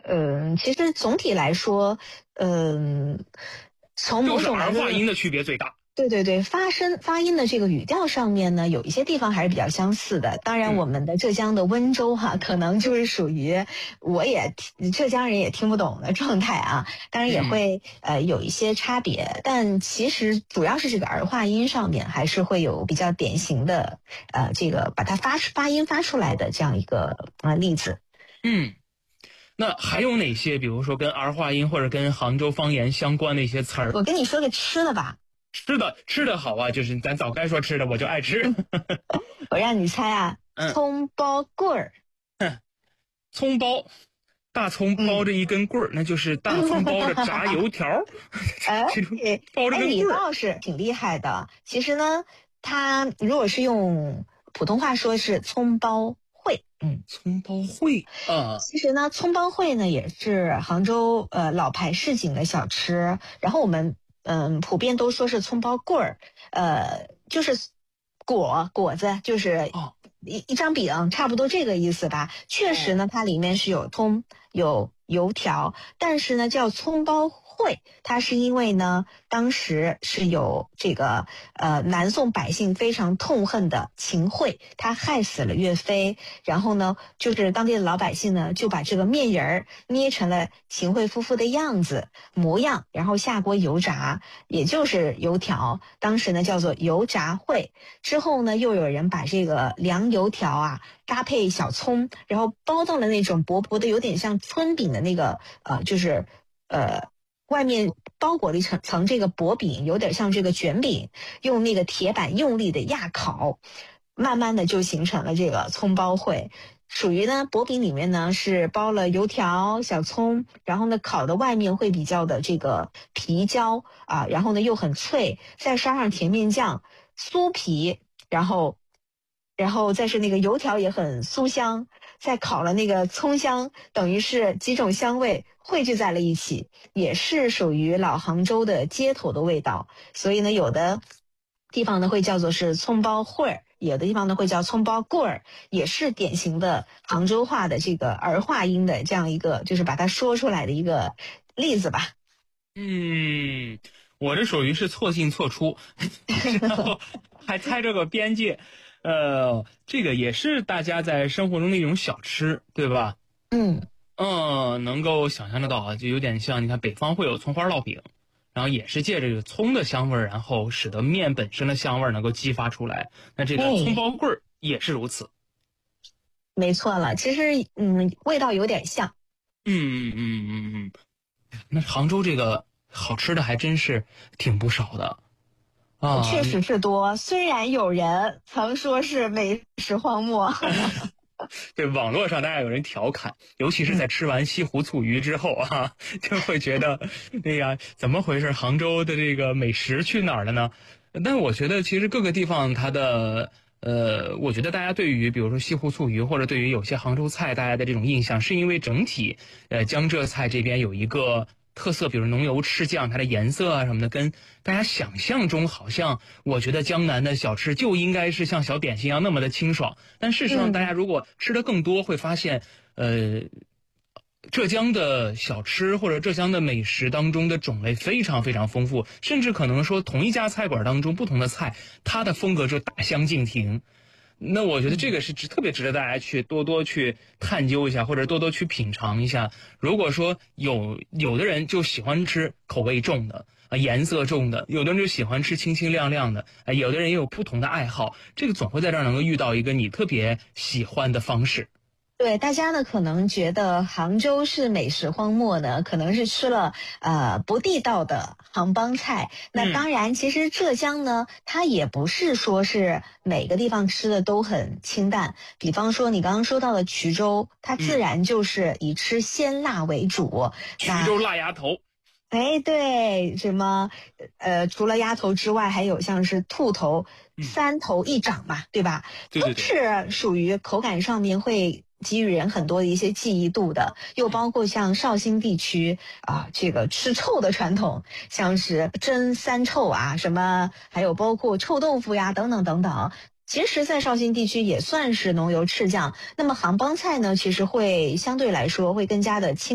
其实总体来说，从某种就是儿化音的区别最大。 对，发音的这个语调上面呢，有一些地方还是比较相似的。当然，我们的浙江的温州可能就是属于浙江人也听不懂的状态啊。当然也会有一些差别，但其实主要是这个儿化音上面还是会有比较典型的这个把它发音发出来的这样一个例子。 那还有哪些，比如说跟儿化音或者跟杭州方言相关的一些词儿？ 我跟你说个吃的吧。 吃的好啊，就是咱早该说吃的，我就爱吃。 我让你猜啊，葱包棍儿。 葱包，大葱包着一根棍儿，那就是大葱包着炸油条。包着根棍儿。 你倒是挺厉害的。其实呢，它如果是用普通话说是葱包烩。 葱包烩啊。 其实呢，葱包烩呢也是杭州老牌市井的小吃，然后我们普遍都说是葱包棍儿，就是果子，就是一张饼，差不多这个意思吧。确实呢，它里面是有葱有油条，但是呢叫葱包烩，它是因为呢当时是有这个南宋百姓非常痛恨的秦桧，他害死了岳飞，然后呢就是当地的老百姓呢就把这个面人儿捏成了秦桧夫妇的模样，然后下锅油炸，也就是油条，当时呢叫做油炸烩。之后呢又有人把这个凉油条搭配小葱，然后包到了那种薄薄的有点像春饼的那个就是外面包裹了一层这个薄饼，有点像这个卷饼，用那个铁板用力的压烤，慢慢的就形成了这个葱包烩。属于呢薄饼里面呢是包了油条小葱，然后呢烤的外面会比较的这个皮焦然后呢又很脆，再刷上甜面酱酥皮，然后再是那个油条也很酥香，再烤了那个葱香，等于是几种香味汇聚在了一起，也是属于老杭州的街头的味道。所以呢有的地方呢会叫做是葱包烩儿，有的地方呢会叫葱包棍儿，也是典型的杭州话的这个儿化音的这样一个就是把它说出来的一个例子吧。 我这属于是错进错出，然后还猜这个边界。这个也是大家在生活中的一种小吃，对吧？能够想象得到就有点像你看北方会有葱花烙饼，然后也是借这个葱的香味儿，然后使得面本身的香味儿能够激发出来。那这个葱包棍儿也是如此。 没错了，其实味道有点像。 那杭州这个好吃的还真是挺不少的。 确实是多，虽然有人曾说是美食荒漠。 对，网络上大家有人调侃，尤其是在吃完西湖醋鱼之后就会觉得哎呀怎么回事，杭州的这个美食去哪儿了呢？但我觉得其实各个地方它的我觉得大家对于比如说西湖醋鱼或者对于有些杭州菜大家的这种印象，是因为整体江浙菜这边有一个特色，比如浓油赤酱，它的颜色什么的跟大家想象中好像，我觉得江南的小吃就应该是像小点心一样那么的清爽，但事实上大家如果吃的更多会发现浙江的小吃或者浙江的美食当中的种类非常非常丰富，甚至可能说同一家菜馆当中不同的菜它的风格就大相径庭。那我觉得这个是特别值得大家去多多去探究一下，或者多多去品尝一下。如果说有的人就喜欢吃口味重的颜色重的，有的人就喜欢吃清清亮亮的有的人也有不同的爱好，这个总会在这儿能够遇到一个你特别喜欢的方式。 对，大家呢可能觉得杭州是美食荒漠呢，可能是吃了不地道的杭帮菜。那当然其实浙江呢它也不是说是每个地方吃的都很清淡，比方说你刚刚说到的衢州，它自然就是以吃鲜辣为主。 衢州辣鸭头。 对，什么除了鸭头之外，还有像是兔头、三头一掌嘛，对吧？都是属于口感上面会给予人很多的一些记忆度的。又包括像绍兴地区这个吃臭的传统，像是蒸三臭什么，还有包括臭豆腐呀等等等等。其实在绍兴地区也算是浓油赤酱，那么杭帮菜呢其实会相对来说会更加的清